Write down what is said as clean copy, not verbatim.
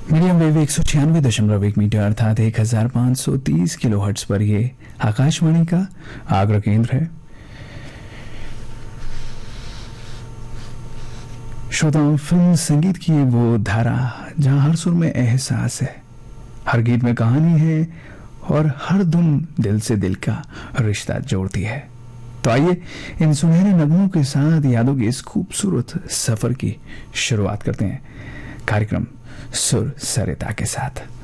Medium wave 196.1 metre अर्थात 1530 kilo hertz पर ये आकाशवाणी का आगरा केंद्र है। श्रोताओं, फिल्म संगीत की वो धारा जहां हर सुर में एहसास है, हर गीत में कहानी है और हर धुन दिल से दिल का रिश्ता जोड़ती है। तो आइए इन सुनहरे नगमों के साथ यादों के इस खूबसूरत सफर की शुरुआत करते हैं। कार्यक्रम सुर सरिता के साथ।